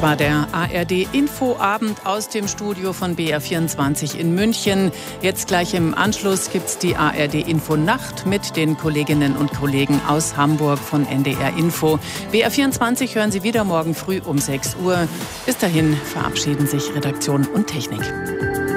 war der ARD-Infoabend aus dem Studio von BR24 in München. Jetzt gleich im Anschluss gibt's die ARD-Info-Nacht mit den Kolleginnen und Kollegen aus Hamburg von NDR Info. BR24 hören Sie wieder morgen früh um 6 Uhr. Bis dahin verabschieden sich Redaktion und Technik.